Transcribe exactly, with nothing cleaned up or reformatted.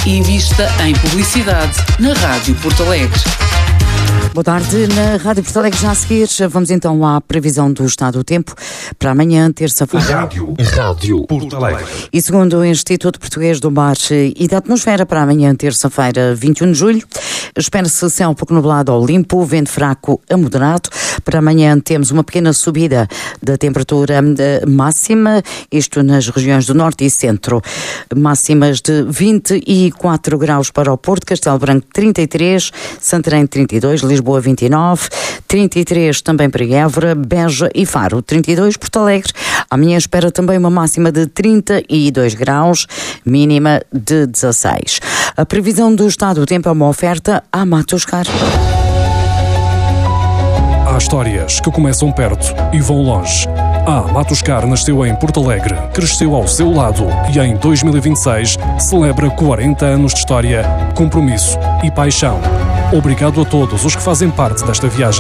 Invista em publicidade na Rádio Porto Alegre. Boa tarde, na Rádio Porto Alegre. Já a seguir, vamos então à previsão do estado do tempo para amanhã, terça-feira. Rádio, Rádio Porto Alegre. E segundo o Instituto Português do Mar e da Atmosfera, para amanhã, terça-feira, vinte e um de julho, espera-se céu um pouco nublado ao limpo, vento fraco a moderado. Para amanhã temos uma pequena subida da temperatura máxima, isto nas regiões do Norte e Centro. Máximas de vinte e quatro graus para o Porto, Castelo Branco trinta e três, Santarém trinta e dois, Lisboa vinte e nove, trinta e três também para Évora, Beja e Faro trinta e dois, Porto Alegre. Amanhã espera também uma máxima de trinta e dois graus, mínima de dezasseis. A previsão do estado do tempo é uma oferta à Matuscar. Há histórias que começam perto e vão longe. A Matuscar nasceu em Porto Alegre, cresceu ao seu lado e em dois mil e vinte e seis celebra quarenta anos de história, compromisso e paixão. Obrigado a todos os que fazem parte desta viagem.